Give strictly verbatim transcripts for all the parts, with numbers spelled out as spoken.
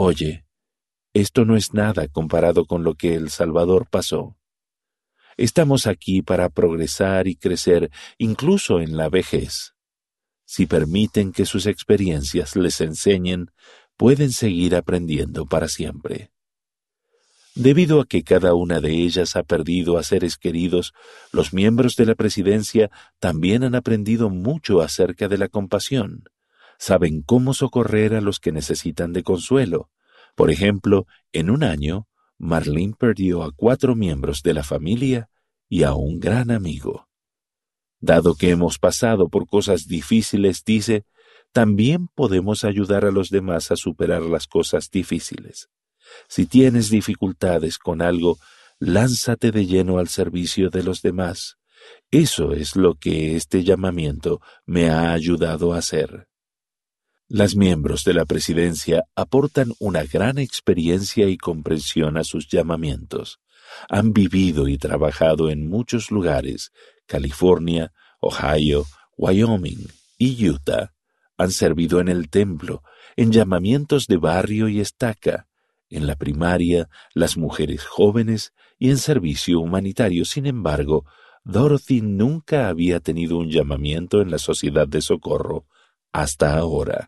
Oye, esto no es nada comparado con lo que El Salvador pasó. Estamos aquí para progresar y crecer incluso en la vejez. Si permiten que sus experiencias les enseñen, pueden seguir aprendiendo para siempre. Debido a que cada una de ellas ha perdido a seres queridos, los miembros de la presidencia también han aprendido mucho acerca de la compasión. Saben cómo socorrer a los que necesitan de consuelo. Por ejemplo, en un año, Marlene perdió a cuatro miembros de la familia y a un gran amigo. Dado que hemos pasado por cosas difíciles, dice, también podemos ayudar a los demás a superar las cosas difíciles. Si tienes dificultades con algo, lánzate de lleno al servicio de los demás. Eso es lo que este llamamiento me ha ayudado a hacer. Las miembros de la presidencia aportan una gran experiencia y comprensión a sus llamamientos. Han vivido y trabajado en muchos lugares, California, Ohio, Wyoming y Utah. Han servido en el templo, en llamamientos de barrio y estaca, en la primaria, las mujeres jóvenes y en servicio humanitario. Sin embargo, Dorothy nunca había tenido un llamamiento en la Sociedad de Socorro hasta ahora.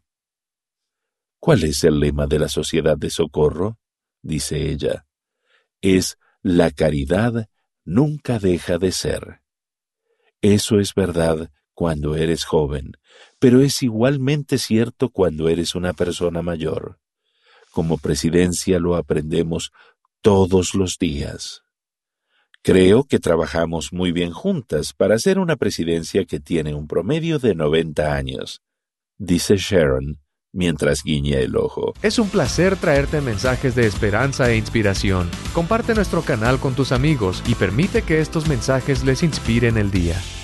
¿Cuál es el lema de la Sociedad de Socorro?, dice ella. Es la caridad nunca deja de ser. Eso es verdad cuando eres joven, pero es igualmente cierto cuando eres una persona mayor. Como presidencia lo aprendemos todos los días. Creo que trabajamos muy bien juntas para hacer una presidencia que tiene un promedio de noventa años, dice Sharon, mientras guiña el ojo. Es un placer traerte mensajes de esperanza e inspiración. Comparte nuestro canal con tus amigos y permite que estos mensajes les inspiren el día.